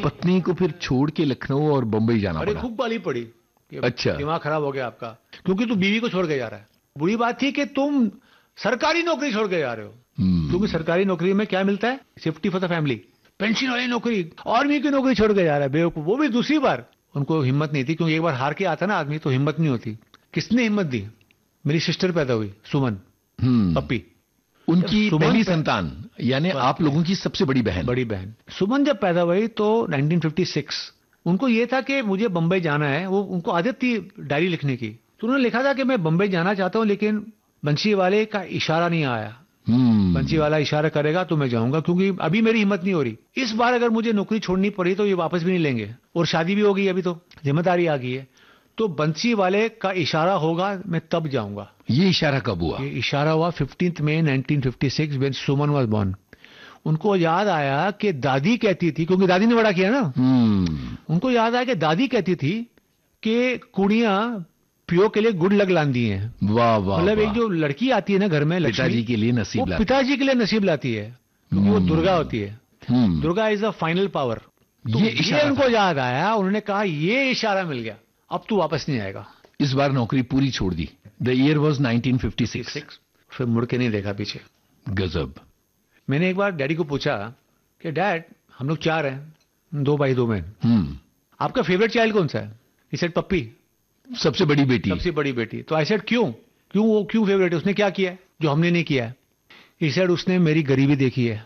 पत्नी को फिर छोड़ के लखनऊ और बंबई जाना अरे पड़ा? खूब गाली पड़ी कि अच्छा। दिमाग खराब हो गया आपका, क्योंकि तू बीवी को छोड़ के जा रहा है। बुरी बात थी कि तुम सरकारी नौकरी छोड़ के जा रहे हो, क्योंकि सरकारी नौकरी में क्या मिलता है? Safety for the family, pension वाली नौकरी, आर्मी की नौकरी छोड़ के जा रहा है बेवकूफ, वो भी दूसरी बार। उनको हिम्मत नहीं थी, क्योंकि एक बार हार के आता ना आदमी तो हिम्मत नहीं होती। किसने हिम्मत दी? मेरी सिस्टर पैदा हुई, सुमन, पप्पी, उनकी सुमन पहली संतान, यानी आप लोगों की सबसे बड़ी बहन। बड़ी बहन सुमन जब पैदा हुई तो 1956, उनको ये था कि मुझे बंबई जाना है। वो उनको आदत थी डायरी लिखने की, तो उन्होंने लिखा था कि मैं बंबई जाना चाहता हूं, लेकिन बंसी वाले का इशारा नहीं आया। बंसी वाला इशारा करेगा तो मैं जाऊंगा, क्योंकि अभी मेरी हिम्मत नहीं हो रही। इस बार अगर मुझे नौकरी छोड़नी पड़ी तो ये वापस भी नहीं लेंगे, और शादी भी हो गई, अभी तो जिम्मेदारी आ गई है, तो बंसी वाले का इशारा होगा, मैं तब जाऊंगा। ये इशारा कब हुआ? ये इशारा हुआ 15 मई 1956 व्हेन सुमन वाज बोर्न। उनको याद आया कि दादी कहती थी, क्योंकि दादी ने बड़ा किया ना, उनको याद आया कि दादी कहती थी कि कुड़ियां पियो के लिए गुड़ लग लाती हैं। वाह वाह, मतलब एक जो लड़की आती है ना घर में, पिताजी के लिए नसीब वो लाती, पिताजी के लिए नसीब लाती है, क्योंकि वो दुर्गा होती है। Durga is the final power. ये उनको याद आया, उन्होंने कहा ये इशारा मिल गया, अब तू वापस नहीं आएगा। इस बार नौकरी पूरी छोड़ दी। The year was 1956। फिर मुड़ के नहीं देखा पीछे। गजब। मैंने एक बार डैडी को पूछा कि डैड, हम लोग 4 हैं, 2 भाई 2 बहन, आपका फेवरेट चाइल्ड कौन सा है? ही सेड पप्पी, सबसे बड़ी बेटी। सबसे बड़ी बेटी। तो आई सेड क्यों फेवरेट है? उसने क्या किया है जो हमने नहीं किया है? ही सेड उसने मेरी गरीबी देखी है।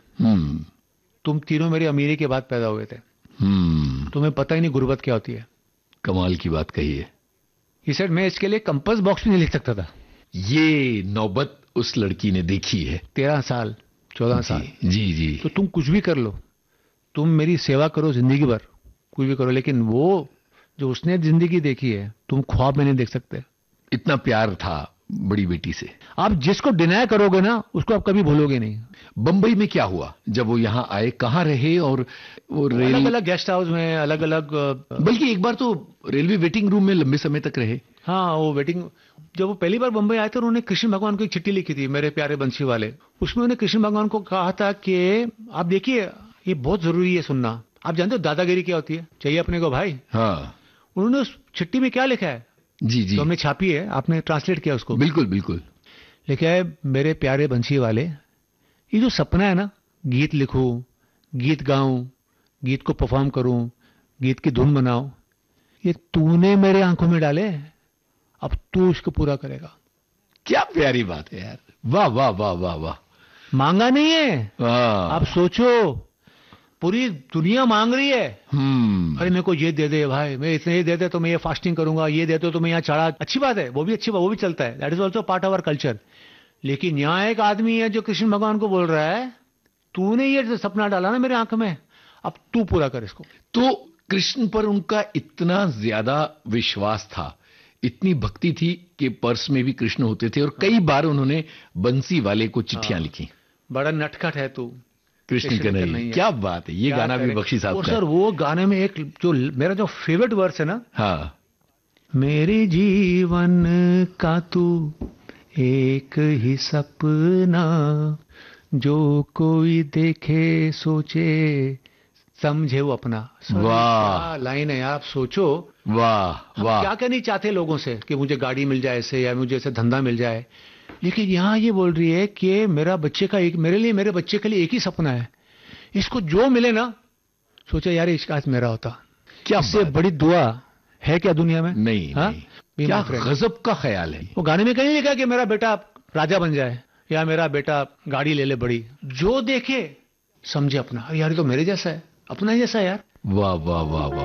तुम तीनों मेरी अमीरी के बाद पैदा हुए थे, तुम्हें पता ही नहीं गुर्बत क्या होती है। कमाल की बात कही है। ही सेड मैं इसके लिए कंपास बॉक्स भी नहीं लिख सकता था। ये नौबत उस लड़की ने देखी है। 13 साल 14 साल। जी जी। तो तुम कुछ भी कर लो, तुम मेरी सेवा करो जिंदगी भर, कुछ भी करो, लेकिन वो जो उसने जिंदगी देखी है तुम ख्वाब में नहीं देख सकते। इतना प्यार था बड़ी बेटी से। आप जिसको डिनाय करोगे ना, उसको आप कभी भूलोगे नहीं। बंबई में क्या हुआ जब वो यहाँ आए? कहाँ रहे? और वो अलग अलग गेस्ट हाउस में, अलग अलग, बल्कि एक बार तो रेलवे वेटिंग रूम में लंबे समय तक रहे। हाँ, वो वेटिंग, जब वो पहली बार बंबई आए थे उन्होंने कृष्ण भगवान को एक चिट्ठी लिखी थी, मेरे प्यारे बंसी वाले। उसमें उन्होंने कृष्ण भगवान को कहा था कि आप देखिए, ये बहुत जरूरी है सुनना। आप जानते हो दादागिरी क्या होती है? चाहिए अपने को भाई। हाँ। उन्होंने उस चिट्ठी में क्या लिखा है? जी जी, तो हमने छापी है, आपने ट्रांसलेट किया उसको? बिल्कुल बिल्कुल। लिखा है, मेरे प्यारे बंसी वाले, ये जो सपना है ना, गीत लिखूं, गीत गाऊं, गीत को परफॉर्म करूं, गीत की धुन बनाओ, ये तूने मेरे आंखों में डाले, अब तू इसको पूरा करेगा। क्या प्यारी बात है यार। वाह वाह वाह वाह वाह। मांगा नहीं है, आप सोचो, पूरी दुनिया मांग रही है। अरे मेरे को ये दे दे भाई, मैं इतने ये दे दे तो मैं ये फास्टिंग करूंगा, ये दे दे तो मैं यहाँ चढ़ा। अच्छी बात है, वो भी अच्छी बात, वो भी चलता है, that is also part of our culture. लेकिन यहाँ एक आदमी है जो कृष्ण भगवान को बोल रहा है, तूने ये सपना डाला ना मेरे आंख में, अब तू पूरा कर इसको। तो कृष्ण पर उनका इतना ज्यादा विश्वास था, इतनी भक्ति थी कि पर्स में भी कृष्ण होते थे, और कई बार उन्होंने बंसी वाले को चिट्ठियां लिखी। बड़ा नटखट है तू, कृष्ण के नहीं। क्या बात है। ये गाना भी बख्शी साहब का। सर वो गाने में एक जो मेरा जो फेवरेट वर्स है ना, हाँ, मेरे जीवन का तू एक ही सपना, जो कोई देखे सोचे समझे वो अपना। वाह, लाइन है यार, आप सोचो। वाह वाह। क्या कहनी चाहते लोगों से कि मुझे गाड़ी मिल जाए ऐसे, या मुझे ऐसे धंधा मिल जाए, लेकिन यहाँ ये बोल रही है कि मेरे बच्चे के लिए एक ही सपना है, इसको जो मिले ना, सोचा यार इसका आज मेरा होता। क्या इससे बड़ी दुआ है क्या दुनिया में? नहीं, हाँ? नहीं। क्या गजब का ख्याल है। वो गाने में कहीं लिखा कि मेरा बेटा राजा बन जाए, या मेरा बेटा गाड़ी ले ले बड़ी, जो देखे समझे अपना। यार ये तो मेरे जैसा है, अपना ही जैसा है यार। वाह वाह वाह वाह।